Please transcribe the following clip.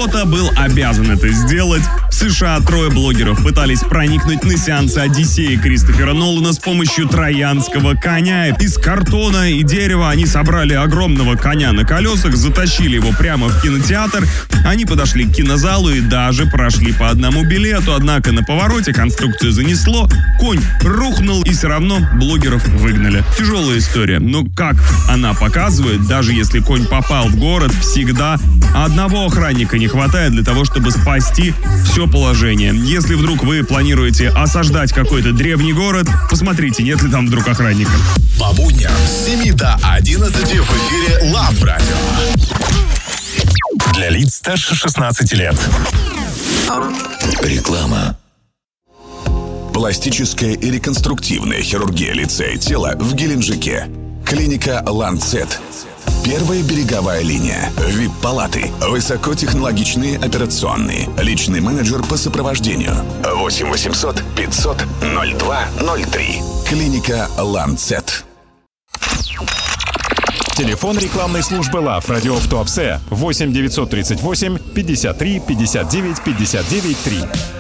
Кто-то был обязан это сделать. В США 3 блогеров пытались проникнуть на сеансы «Одиссеи» Кристофера Нолана с помощью троянского коня. Из картона и дерева они собрали огромного коня на колесах, затащили его прямо в кинотеатр. Они подошли к кинозалу и даже прошли по одному билету. Однако на повороте конструкцию занесло, конь рухнул, и все равно блогеров выгнали. Тяжелая история, но как она показывает, даже если конь попал в город, всегда одного охранника не хватает для того, чтобы спасти все положение. Если вдруг вы планируете осаждать какой-то древний город, посмотрите, нет ли там вдруг охранника. По будням с 7 до 11 в эфире Love Radio. Для лиц старше 16 лет. Реклама. Пластическая и реконструктивная хирургия лица и тела в Геленджике. Клиника Ланцет. Первая береговая линия. ВИП-палаты. Высокотехнологичные операционные. Личный менеджер по сопровождению. 8 800 500 02 03. Клиника Ланцет. Телефон рекламной службы Love Radio в Туапсе 8 938 53 59 59 3.